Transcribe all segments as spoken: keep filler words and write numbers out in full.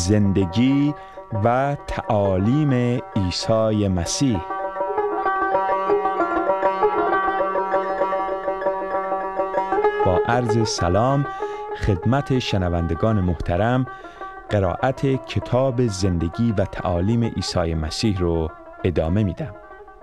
زندگی و تعالیم عیسی مسیح. با عرض سلام خدمت شنوندگان محترم، قرائت کتاب زندگی و تعالیم عیسی مسیح رو ادامه میدم.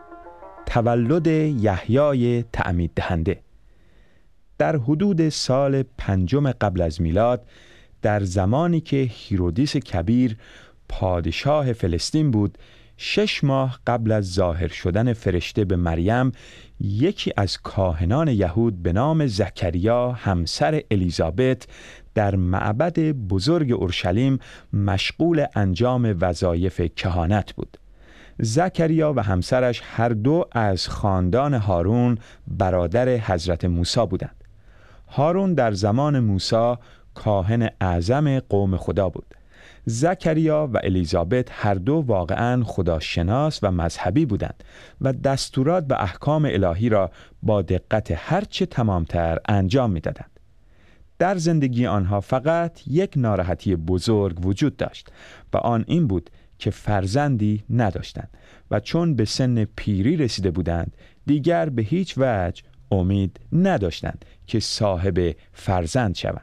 تولد یحیای تعمید دهنده. در حدود سال پنجم قبل از میلاد، در زمانی که هیرودیس کبیر پادشاه فلسطین بود، شش ماه قبل از ظاهر شدن فرشته به مریم، یکی از کاهنان یهود به نام زکریا همسر الیزابت در معبد بزرگ اورشلیم مشغول انجام وظایف کهانت بود. زکریا و همسرش هر دو از خاندان هارون برادر حضرت موسی بودند. هارون در زمان موسی کاهن اعظم قوم خدا بود. زکریا و الیزابت هر دو واقعاً خداشناس و مذهبی بودند و دستورات و احکام الهی را با دقت هرچه تمامتر انجام می‌دادند. در زندگی آنها فقط یک ناراحتی بزرگ وجود داشت و آن این بود که فرزندی نداشتند و چون به سن پیری رسیده بودند، دیگر به هیچ وجه امید نداشتند که صاحب فرزند شوند.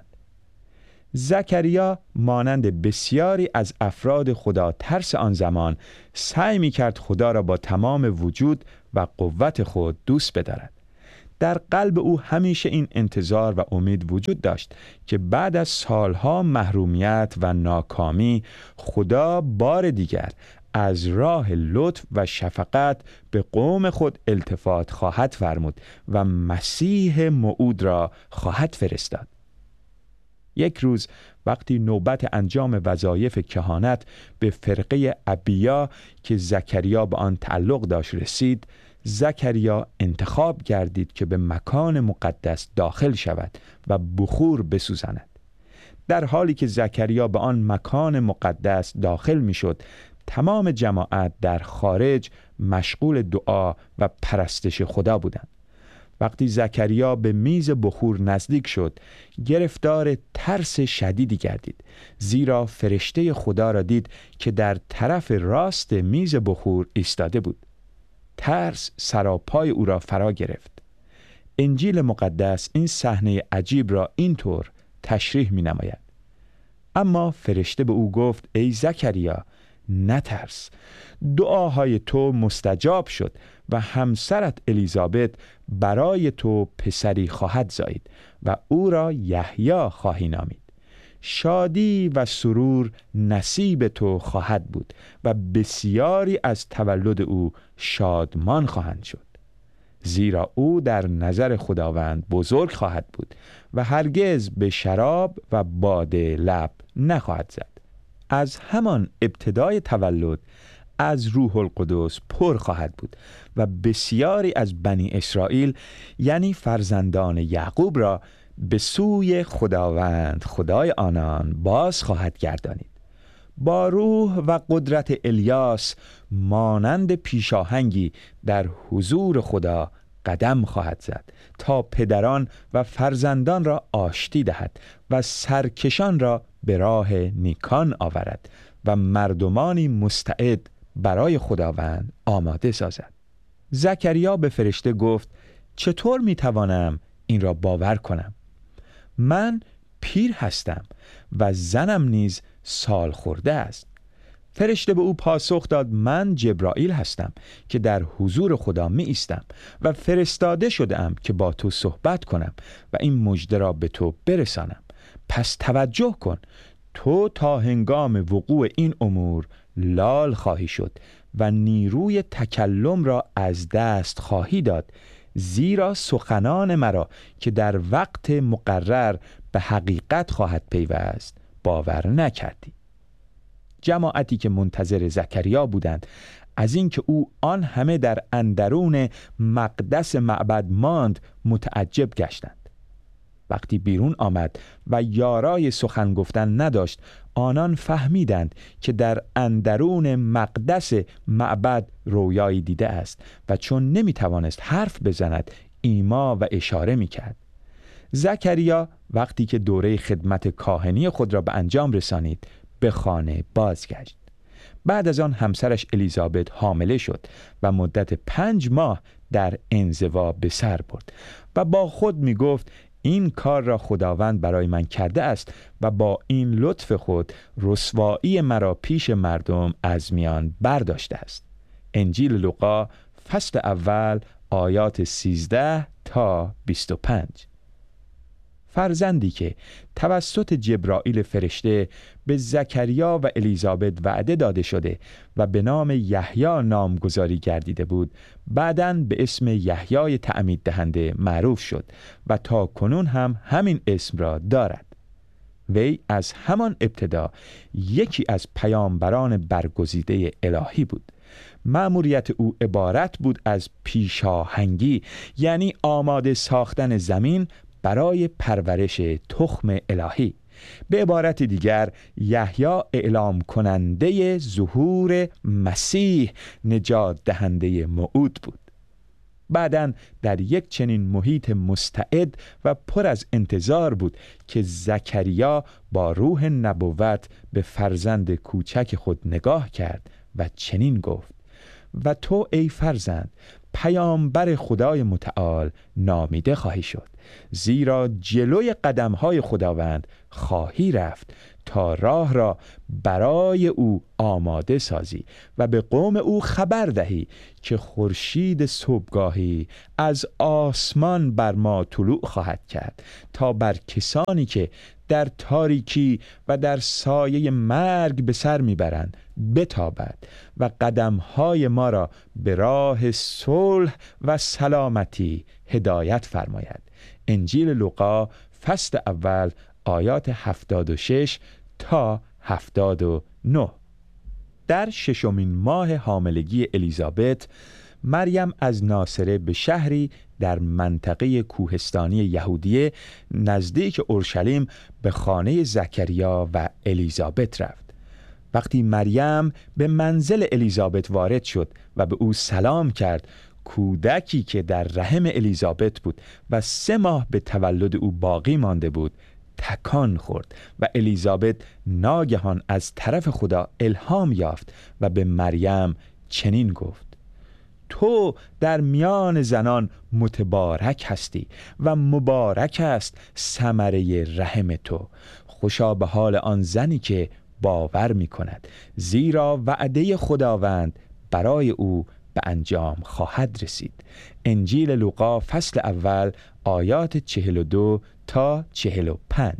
زکریا مانند بسیاری از افراد خدا ترس آن زمان سعی می کرد خدا را با تمام وجود و قوت خود دوست بدارد. در قلب او همیشه این انتظار و امید وجود داشت که بعد از سالها محرومیت و ناکامی، خدا بار دیگر از راه لطف و شفقت به قوم خود التفات خواهد فرمود و مسیح موعود را خواهد فرستاد. یک روز وقتی نوبت انجام وظایف کهانت به فرقه ابیا که زکریا به آن تعلق داشت رسید، زکریا انتخاب گردید که به مکان مقدس داخل شود و بخور بسوزاند. در حالی که زکریا به آن مکان مقدس داخل میشد، تمام جماعت در خارج مشغول دعا و پرستش خدا بودند. وقتی زکریا به میز بخور نزدیک شد، گرفتار ترس شدیدی گردید، زیرا فرشته خدا را دید که در طرف راست میز بخور ایستاده بود. ترس سراپای او را فرا گرفت. انجیل مقدس این صحنه عجیب را اینطور تشریح می نماید: اما فرشته به او گفت ای زکریا، نترس، دعاهای تو مستجاب شد و همسرت الیزابت برای تو پسری خواهد زایید و او را یحیی خواهی نامید. شادی و سرور نصیب تو خواهد بود و بسیاری از تولد او شادمان خواهند شد، زیرا او در نظر خداوند بزرگ خواهد بود و هرگز به شراب و باده لب نخواهد زد. از همان ابتدای تولد از روح القدس پر خواهد بود و بسیاری از بنی اسرائیل یعنی فرزندان یعقوب را به سوی خداوند خدای آنان باز خواهد گردانید. با روح و قدرت الیاس مانند پیشاهنگی در حضور خدا قدم خواهد زد تا پدران و فرزندان را آشتی دهد و سرکشان را به راه نیکان آورد و مردمانی مستعد برای خداوند آماده سازد. زکریا به فرشته گفت چطور می توانم این را باور کنم؟ من پیر هستم و زنم نیز سال خورده است. فرشته به او پاسخ داد من جبرائیل هستم که در حضور خدا می ایستم و فرستاده شدم که با تو صحبت کنم و این مژده را به تو برسانم. پس توجه کن، تو تا هنگام وقوع این امور لال خواهی شد و نیروی تکلم را از دست خواهی داد، زیرا سخنان مرا که در وقت مقرر به حقیقت خواهد پیوست باور نکردی. جماعتی که منتظر زکریا بودند از اینکه او آن همه در اندرون مقدس معبد ماند متعجب گشتند. وقتی بیرون آمد و یارای سخن گفتن نداشت، آنان فهمیدند که در اندرون مقدس معبد رویایی دیده است و چون نمیتوانست حرف بزند ایما و اشاره میکرد. زکریا وقتی که دوره خدمت کاهنی خود را به انجام رسانید، به خانه بازگشت. بعد از آن همسرش الیزابت حامله شد و مدت پنج ماه در انزوا به سر برد و با خود می گفت این کار را خداوند برای من کرده است و با این لطف خود رسوایی مرا پیش مردم از میان برداشته است. انجیل لوقا فصل اول آیات سیزده تا بیست و پنج. فرزندی که توسط جبرائیل فرشته به زکریا و الیزابت وعده داده شده و به نام یحیی نامگذاری گردیده بود، بعداً به اسم یحیای تعمید دهنده معروف شد و تا کنون هم همین اسم را دارد. وی از همان ابتدا یکی از پیامبران برگزیده الهی بود. مأموریت او عبارت بود از پیشاهنگی، یعنی آماده ساختن زمین برای پرورش تخم الهی. به عبارت دیگر یحیی اعلام کننده ظهور مسیح نجات دهنده موعود بود. بعداً در یک چنین محیط مستعد و پر از انتظار بود که زکریا با روح نبوت به فرزند کوچک خود نگاه کرد و چنین گفت: و تو ای فرزند پیامبر خدای متعال نامیده خواهی شد، زیرا جلوی قدمهای خداوند خواهی رفت تا راه را برای او آماده سازی و به قوم او خبر دهی که خورشید صبحگاهی از آسمان بر ما طلوع خواهد کرد تا بر کسانی که در تاریکی و در سایه مرگ به سر میبرند بتابد و قدمهای ما را به راه صلح و سلامتی هدایت فرماید. انجیل لوقا فصل اول آیات هفتاد و شش تا هفتاد و نه. در ششمین ماه حاملگی الیزابت، مریم از ناصره به شهری در منطقه کوهستانی یهودیه نزدیک اورشلیم به خانه زکریا و الیزابت رفت. وقتی مریم به منزل الیزابت وارد شد و به او سلام کرد، کودکی که در رحم الیزابت بود و سه ماه به تولد او باقی مانده بود تکان خورد و الیزابت ناگهان از طرف خدا الهام یافت و به مریم چنین گفت: تو در میان زنان متبارک هستی و مبارک است ثمره رحم تو. خوشا به حال آن زنی که باور می کند، زیرا وعده خداوند برای او به انجام خواهد رسید. انجیل لوقا فصل اول آیات چهل و دو تا چهل و پنج.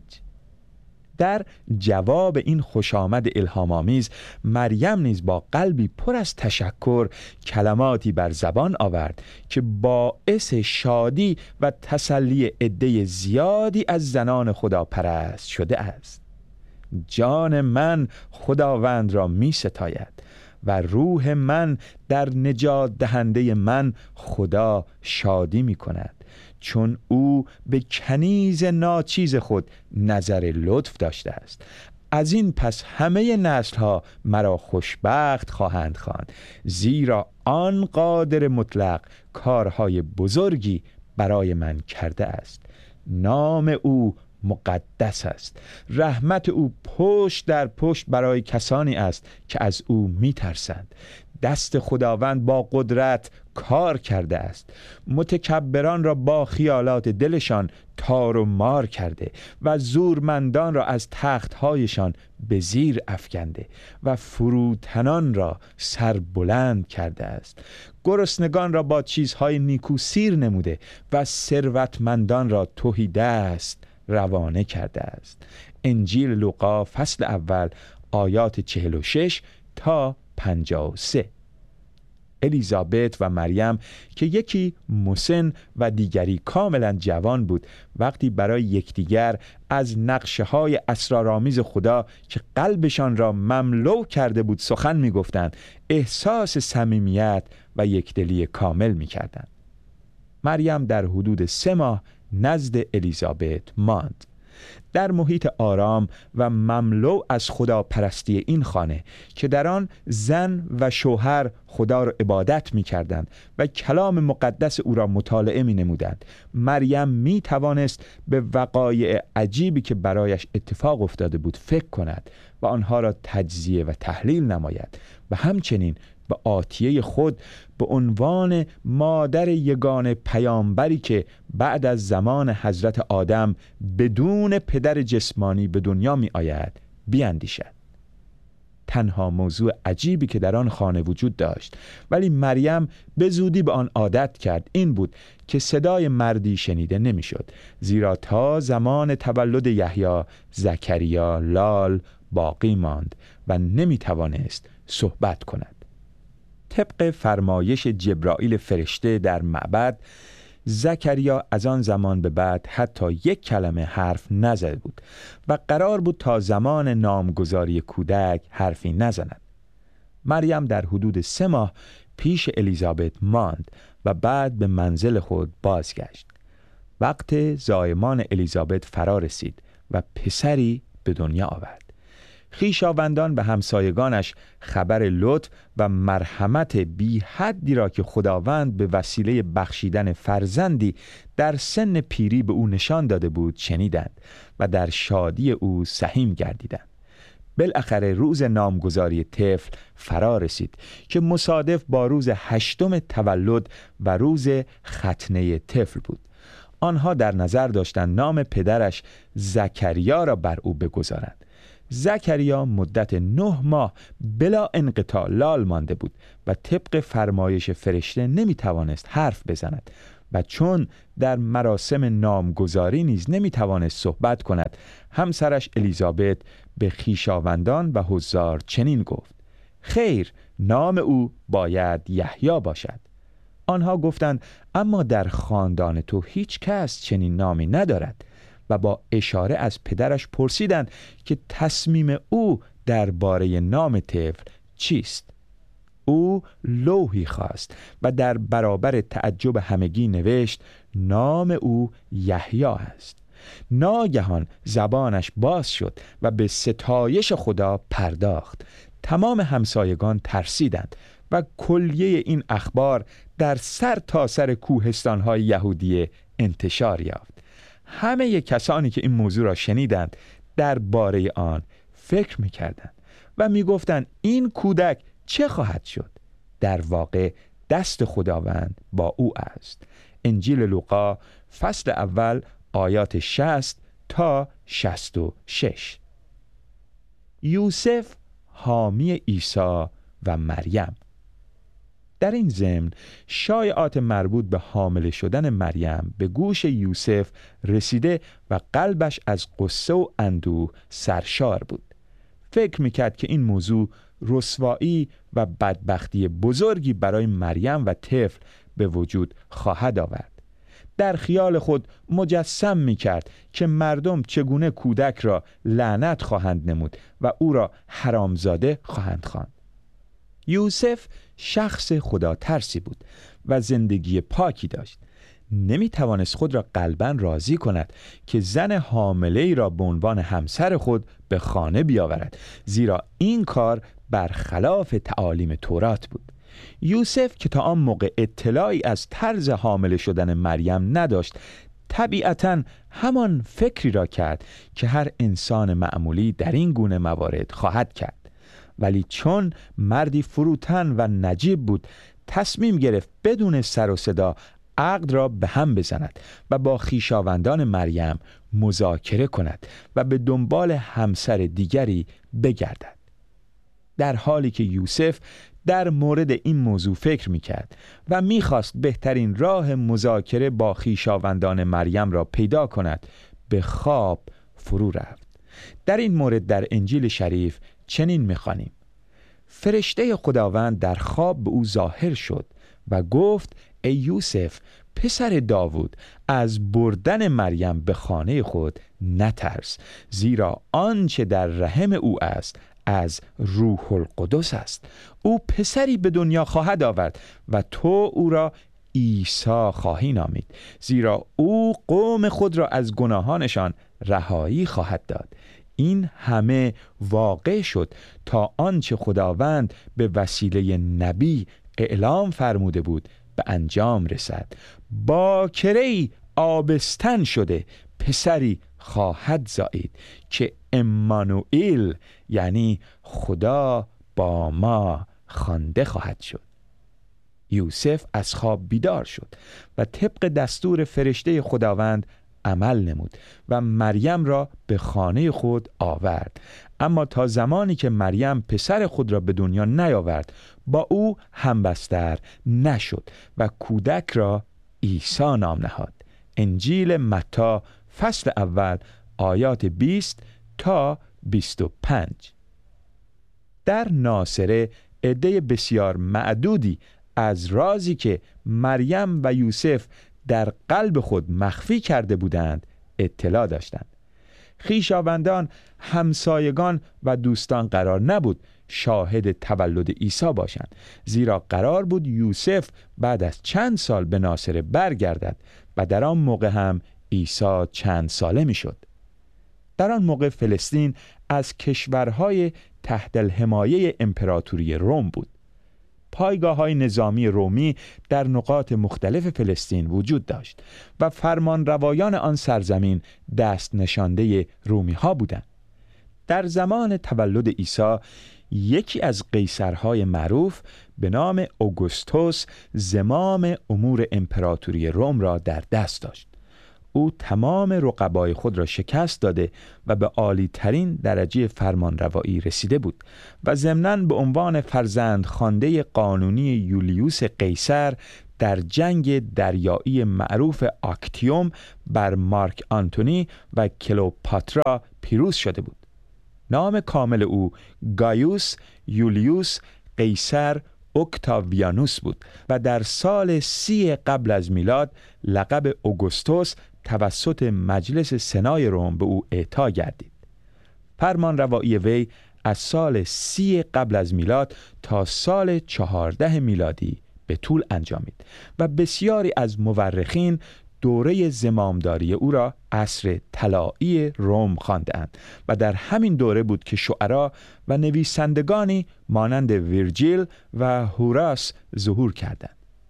در جواب این خوشامد الهام‌آمیز، مریم نیز با قلبی پر از تشکر کلماتی بر زبان آورد که باعث شادی و تسلی عده زیادی از زنان خداپرست شده است. جان من خداوند را می ستاید و روح من در نجات دهنده من خدا شادی می کند، چون او به کنیز ناچیز خود نظر لطف داشته است. از این پس همه نسل‌ها مرا خوشبخت خواهند خواند، زیرا آن قادر مطلق کارهای بزرگی برای من کرده است. نام او مقدس است. رحمت او پشت در پشت برای کسانی است که از او می‌ترسند. دست خداوند با قدرت کار کرده است. متکبران را با خیالات دلشان تار و مار کرده و زورمندان را از تخت‌هایشان به زیر افکنده و فروتنان را سربلند کرده است. گرسنگان را با چیزهای نیکو سیر نموده و ثروتمندان را تهی دست روانه کرده است. انجیل لوقا فصل اول آیات چهل و شش تا پنجاه و سه. الیزابت و مریم که یکی مسن و دیگری کاملا جوان بود، وقتی برای یکدیگر از نقشه‌های اسرارآمیز خدا که قلبشان را مملو کرده بود سخن می‌گفتند، احساس صمیمیت و یکدلی کامل می‌کردند. مریم در حدود سه ماه نزد الیزابت ماند. در محیط آرام و مملو از خداپرستی این خانه که در آن زن و شوهر خدا را عبادت می کردند و کلام مقدس او را مطالعه می نمودند، مریم می توانست به وقایع عجیبی که برایش اتفاق افتاده بود فکر کند و آنها را تجزیه و تحلیل نماید و همچنین به آتیه خود به عنوان مادر یگانه پیامبری که بعد از زمان حضرت آدم بدون پدر جسمانی به دنیا می آید بیندیشد. تنها موضوع عجیبی که در آن خانه وجود داشت ولی مریم به زودی به آن عادت کرد این بود که صدای مردی شنیده نمیشد، زیرا تا زمان تولد یحیی زکریا لال باقی ماند و نمی توانست صحبت کند. طبق فرمایش جبرائیل فرشته در معبد، زکریا از آن زمان به بعد حتی یک کلمه حرف نزده بود و قرار بود تا زمان نامگذاری کودک حرفی نزند. مریم در حدود سه ماه پیش الیزابت ماند و بعد به منزل خود بازگشت. وقت زایمان الیزابت فرا رسید و پسری به دنیا آورد. خویشاوندان به همسایگانش خبر لطف و مرحمت بی حدی را که خداوند به وسیله بخشیدن فرزندی در سن پیری به او نشان داده بود شنیدند و در شادی او سهیم گردیدند. بالاخره روز نامگذاری طفل فرا رسید که مصادف با روز هشتم تولد و روز ختنه طفل بود. آنها در نظر داشتند نام پدرش زکریا را بر او بگذارند. زکریا مدت نه ماه بلا انقطاع لال مانده بود و طبق فرمایش فرشته نمی توانست حرف بزند و چون در مراسم نامگذاری نیز نمی توانست صحبت کند، همسرش الیزابت به خویشاوندان و حضار چنین گفت: خیر، نام او باید یحیی باشد. آنها گفتند: اما در خاندان تو هیچ کس چنین نامی ندارد و با اشاره از پدرش پرسیدند که تصمیم او درباره نام طفل چیست. او لوحی خواست و در برابر تعجب همگی نوشت: نام او یحیی است. ناگهان زبانش باز شد و به ستایش خدا پرداخت. تمام همسایگان ترسیدند و کلیه این اخبار در سر تا سر کوهستان‌های یهودیه انتشار یافت. همه کسانی که این موضوع را شنیدند درباره آن فکر می‌کردند و می‌گفتند این کودک چه خواهد شد؟ در واقع دست خداوند با او است. انجیل لوقا فصل اول آیات شصت تا شصت و شش. یوسف حامی عیسی و مریم. در این ضمن شایعات مربوط به حامله شدن مریم به گوش یوسف رسیده و قلبش از غصه و اندوه سرشار بود. فکر میکرد که این موضوع رسوایی و بدبختی بزرگی برای مریم و طفل به وجود خواهد آورد. در خیال خود مجسم میکرد که مردم چگونه کودک را لعنت خواهند نمود و او را حرامزاده خواهند خواند. یوسف شخص خدا ترسی بود و زندگی پاکی داشت. نمی توانست خود را قلباً راضی کند که زن حامله‌ای را به عنوان همسر خود به خانه بیاورد، زیرا این کار برخلاف تعالیم تورات بود. یوسف که تا آن موقع اطلاعی از طرز حامله شدن مریم نداشت، طبیعتاً همان فکری را کرد که هر انسان معمولی در این گونه موارد خواهد کرد. ولی چون مردی فروتن و نجیب بود، تصمیم گرفت بدون سر و صدا عقد را به هم بزند و با خویشاوندان مریم مذاکره کند و به دنبال همسر دیگری بگردد. در حالی که یوسف در مورد این موضوع فکر می‌کرد و می‌خواست بهترین راه مذاکره با خویشاوندان مریم را پیدا کند، به خواب فرو رفت. در این مورد در انجیل شریف چنین می‌خوانیم: فرشته خداوند در خواب به او ظاهر شد و گفت: ای یوسف پسر داوود، از بردن مریم به خانه خود نترس، زیرا آنچه در رحم او است از روح القدس است. او پسری به دنیا خواهد آورد و تو او را عیسی خواهی نامید، زیرا او قوم خود را از گناهانشان رهایی خواهد داد. این همه واقع شد تا آنچه خداوند به وسیله نبی اعلام فرموده بود به انجام رسد. باکره‌ای آبستن شده پسری خواهد زایید که امانوئیل یعنی خدا با ما خوانده خواهد شد. یوسف از خواب بیدار شد و طبق دستور فرشته خداوند عمل نمود و مریم را به خانه خود آورد. اما تا زمانی که مریم پسر خود را به دنیا نیاورد با او همبستر نشد و کودک را عیسی نام نهاد. انجیل متی فصل اول آیات بیست تا بیست و پنج. در ناصره عده بسیار معدودی از رازی که مریم و یوسف در قلب خود مخفی کرده بودند اطلاع داشتند. خویشاوندان، همسایگان و دوستان قرار نبود شاهد تولد عیسی باشند، زیرا قرار بود یوسف بعد از چند سال به ناصره برگردد و در آن موقع هم عیسی چند ساله می شد. در آن موقع فلسطین از کشورهای تحت الحمایه امپراتوری روم بود. پایگاه‌های نظامی رومی در نقاط مختلف فلسطین وجود داشت و فرمانروایان آن سرزمین دست نشانده رومی‌ها بودند. در زمان تولد عیسی یکی از قیصرهای معروف به نام اوگوستوس زمام امور امپراتوری روم را در دست داشت. او تمام رقبای خود را شکست داده و به عالی ترین درجه فرمانروایی رسیده بود و ضمناً به عنوان فرزند خوانده قانونی یولیوس قیصر در جنگ دریایی معروف آکتیوم بر مارک آنتونی و کلئوپاترا پیروز شده بود. نام کامل او گایوس یولیوس قیصر اوکتاویانوس بود و در سال سی قبل از میلاد لقب اوگوستوس توسط مجلس سنای روم به او اعطا گردید. فرمان روایی وی از سال سی قبل از میلاد تا سال چهارده میلادی به طول انجامید و بسیاری از مورخین دوره زمامداری او را عصر طلایی روم خواندند و در همین دوره بود که شعرا و نویسندگانی مانند ویرجیل و هوراس ظهور کردند.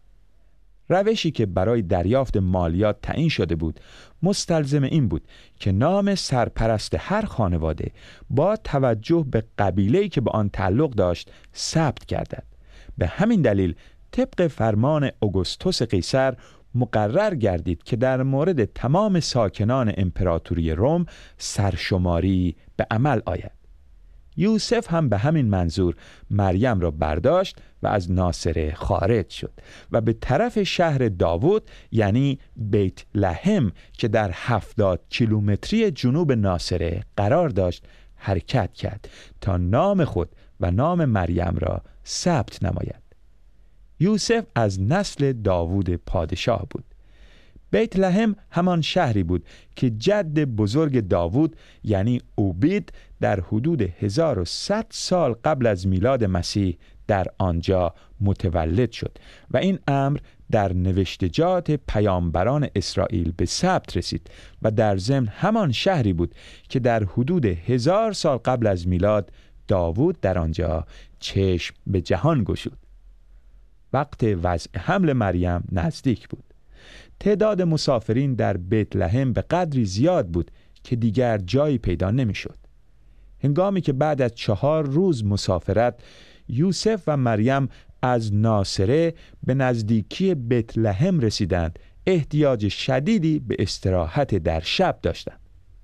روشی که برای دریافت مالیات تعیین شده بود مستلزم این بود که نام سرپرست هر خانواده با توجه به قبیله‌ای که به آن تعلق داشت ثبت گردد. به همین دلیل طبق فرمان اوگوستوس قیصر مقرر گردید که در مورد تمام ساکنان امپراتوری روم سرشماری به عمل آید. یوسف هم به همین منظور مریم را برداشت و از ناصره خارج شد و به طرف شهر داوود یعنی بیت لحم که در هفتاد کیلومتری جنوب ناصره قرار داشت حرکت کرد تا نام خود و نام مریم را ثبت نماید. یوسف از نسل داوود پادشاه بود. بیت لحم همان شهری بود که جد بزرگ داوود یعنی اوبید در حدود هزار و صد سال قبل از میلاد مسیح در آنجا متولد شد و این امر در نوشتجات پیامبران اسرائیل به ثبت رسید و در ضمن همان شهری بود که در حدود هزار سال قبل از میلاد داوود در آنجا چشم به جهان گشود. وقت وضع حمل مریم نزدیک بود. تعداد مسافرین در بیت لحم به قدری زیاد بود که دیگر جایی پیدا نمی شد. هنگامی که بعد از چهار روز مسافرت یوسف و مریم از ناصره به نزدیکی بیت لحم رسیدند، احتیاج شدیدی به استراحت در شب داشتند.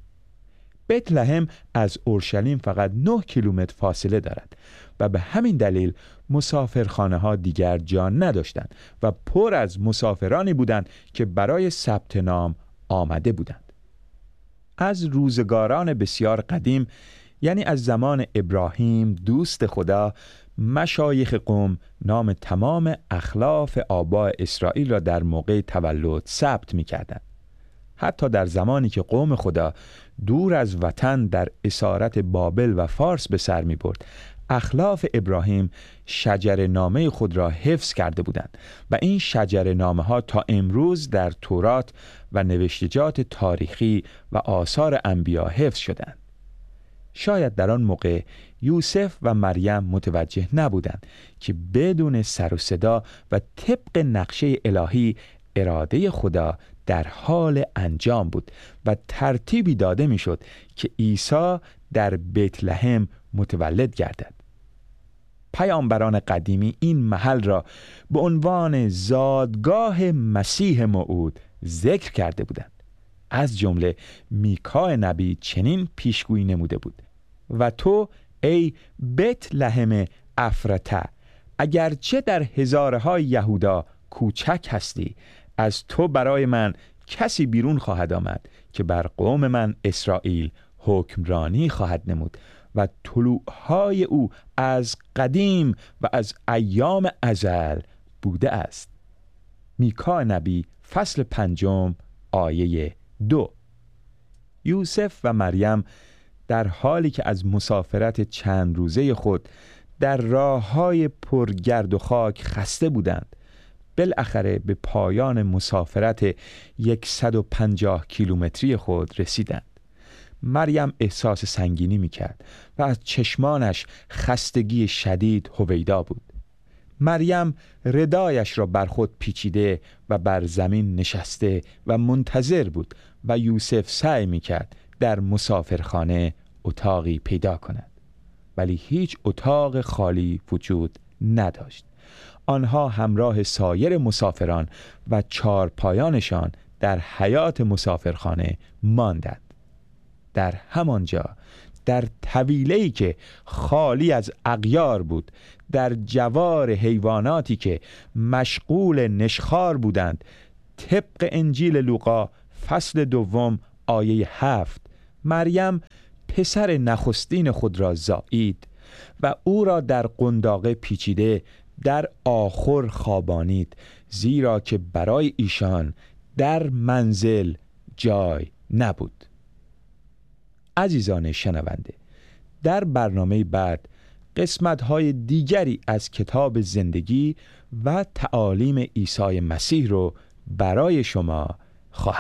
بیت لحم از اورشلیم فقط نه کیلومتر فاصله دارد و به همین دلیل مسافرخانه ها دیگر جا نداشتند و پر از مسافرانی بودند که برای ثبت نام آمده بودند. از روزگاران بسیار قدیم یعنی از زمان ابراهیم دوست خدا، مشایخ قوم نام تمام اخلاف آباء اسرائیل را در موقع تولد ثبت می کردند. حتی در زمانی که قوم خدا دور از وطن در اسارت بابل و فارس به سر می برد، اخلاف ابراهیم شجر نامه خود را حفظ کرده بودند و این شجر نامه ها تا امروز در تورات و نوشتجات تاریخی و آثار انبیا حفظ شدند. شاید در آن موقع یوسف و مریم متوجه نبودند که بدون سر و صدا و طبق نقشه الهی اراده خدا در حال انجام بود و ترتیبی داده میشد که عیسی در بیت لحم متولد گردد. پیامبران قدیمی این محل را به عنوان زادگاه مسیح موعود ذکر کرده بودند. از جمله میکا نبی چنین پیشگویی نموده بود: و تو ای بیت لحم افرته، اگرچه در هزارهای یهودا کوچک هستی، از تو برای من کسی بیرون خواهد آمد که بر قوم من اسرائیل حکمرانی خواهد نمود و طلوعهای او از قدیم و از ایام ازل بوده است. میکا نبی فصل پنجم آیه دو. یوسف و مریم در حالی که از مسافرت چند روزه خود در راه‌های پرگرد و خاک خسته بودند، بالاخره به پایان مسافرت صد و پنجاه کیلومتری خود رسیدند. مریم احساس سنگینی می‌کرد و از چشمانش خستگی شدید هویدا بود. مریم ردایش را بر خود پیچیده و بر زمین نشسته و منتظر بود و یوسف سعی می‌کرد در مسافرخانه اتاقی پیدا کند، ولی هیچ اتاق خالی وجود نداشت. آنها همراه سایر مسافران و چارپایانشان در حیاط مسافرخانه ماندند. در همانجا، در طویله‌ای که خالی از اغیار بود، در جوار حیواناتی که مشغول نشخوار بودند، طبق انجیل لوقا فصل دوم آیه هفت، مریم پسر نخستین خود را زایید و او را در قنداقه پیچیده در آخر خوابانید، زیرا که برای ایشان در منزل جای نبود. عزیزان شنونده، در برنامه بعد قسمت‌های دیگری از کتاب زندگی و تعالیم عیسی مسیح رو برای شما